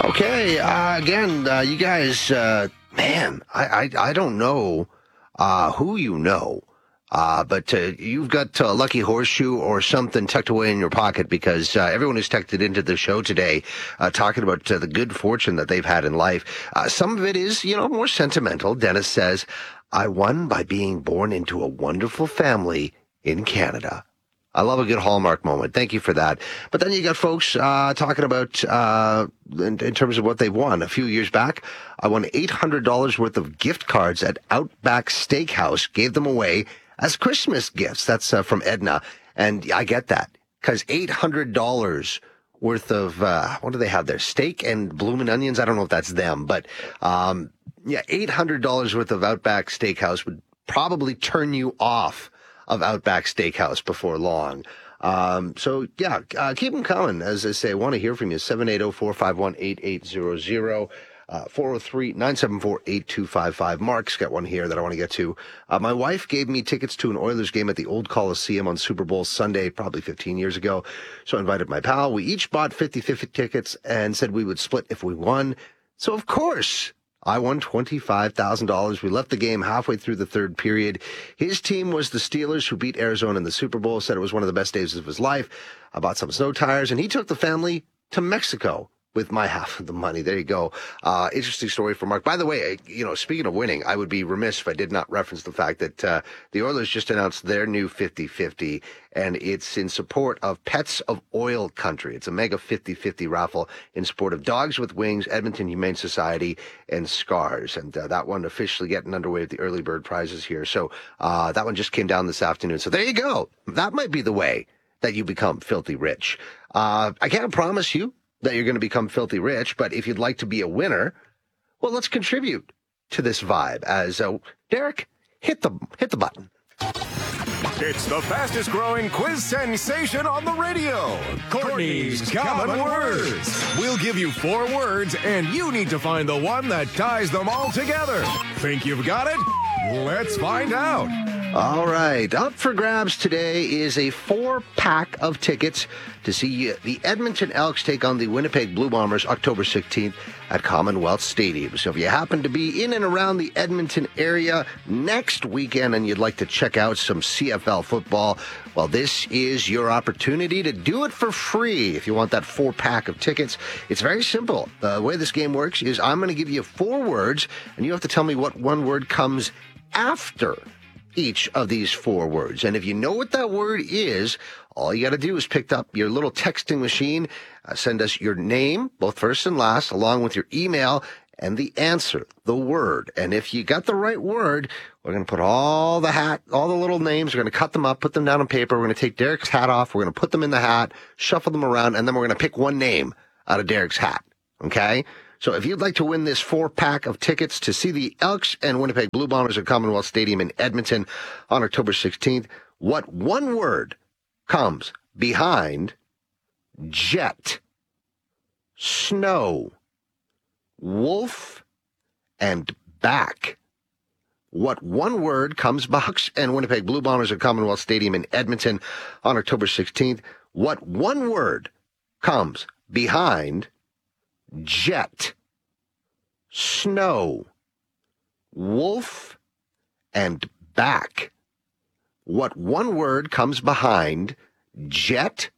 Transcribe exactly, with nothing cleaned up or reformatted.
Okay, uh, again, uh, you guys, uh, man, I, I, I don't know uh, who you know, uh, but uh, you've got a lucky horseshoe or something tucked away in your pocket because uh, everyone who's texted into the show today uh, talking about uh, the good fortune that they've had in life. Uh, some of it is, you know, more sentimental. Dennis says, I won by being born into a wonderful family in Canada. I love a good Hallmark moment. Thank you for that. But then you got folks uh, talking about, uh, in, in terms of what they've won. A few years back, I won eight hundred dollars worth of gift cards at Outback Steakhouse. Gave them away as Christmas gifts. That's uh, from Edna. And I get that because eight hundred dollars worth of, uh, what do they have there? Steak and bloomin' onions. I don't know if that's them, but um, yeah, eight hundred dollars worth of Outback Steakhouse would probably turn you off of Outback Steakhouse before long. Um, so, yeah, uh, keep them coming. As I say, I want to hear from you. seven eight zero, four five one, eight eight zero zero, uh, four oh three, nine seven four, eight two five five. Mark's got one here that I want to get to. Uh, my wife gave me tickets to an Oilers game at the Old Coliseum on Super Bowl Sunday, probably fifteen years ago. So I invited my pal. We each bought fifty-fifty tickets and said we would split if we won. So, of course, I won twenty-five thousand dollars. We left the game halfway through the third period. His team was the Steelers, who beat Arizona in the Super Bowl, said it was one of the best days of his life. I bought some snow tires, and he took the family to Mexico with my half of the money. There you go. Uh, interesting story for Mark. By the way, you know, speaking of winning, I would be remiss if I did not reference the fact that uh, the Oilers just announced their new fifty-fifty, and it's in support of Pets of Oil Country. It's a mega fifty-fifty raffle in support of Dogs with Wings, Edmonton Humane Society, and SCARS. And uh, that one officially getting underway with the early bird prizes here. So uh, that one just came down this afternoon. So there you go. That might be the way that you become filthy rich. Uh, I can't promise you that you're going to become filthy rich, but if you'd like to be a winner, well, let's contribute to this vibe. As uh, Derek, hit the hit the button. It's the fastest growing quiz sensation on the radio. Courtney's Common Words. We'll give you four words, and you need to find the one that ties them all together. Think you've got it? Let's find out. All right. Up for grabs today is a four-pack of tickets to see the Edmonton Elks take on the Winnipeg Blue Bombers October sixteenth at Commonwealth Stadium. So if you happen to be in and around the Edmonton area next weekend and you'd like to check out some C F L football, well, this is your opportunity to do it for free if you want that four-pack of tickets. It's very simple. The way this game works is I'm going to give you four words, and you have to tell me what one word comes after each of these four words. And if you know what that word is, all you got to do is pick up your little texting machine, uh, send us your name, both first and last, along with your email and the answer, the word. And if you got the right word, we're going to put all the hat, all the little names, we're going to cut them up, put them down on paper. We're going to take Derek's hat off. We're going to put them in the hat, shuffle them around, and then we're going to pick one name out of Derek's hat. Okay? So if you'd like to win this four-pack of tickets to see the Elks and Winnipeg Blue Bombers at Commonwealth Stadium in Edmonton on October sixteenth, what one word comes behind jet, snow, wolf, and back? What one word comes Bucks and Winnipeg Blue Bombers at Commonwealth Stadium in Edmonton on October sixteenth? What one word comes behind jet, snow, wolf, and back? What one word comes behind jet,